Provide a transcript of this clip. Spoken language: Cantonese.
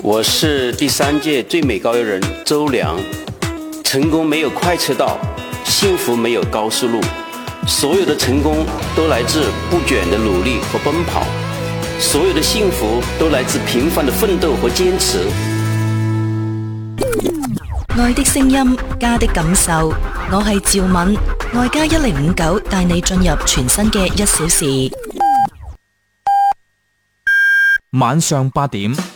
我是第3屆最美高邮人周良。成功没有快车道，幸福没有高速路，所有的成功都來自不倦的努力和奔跑，所有的幸福都來自平凡的奮鬥和堅持。 愛的聲音，家的感受，我係趙敏，愛家1059帶你進入全新嘅1小時。 晚上8點。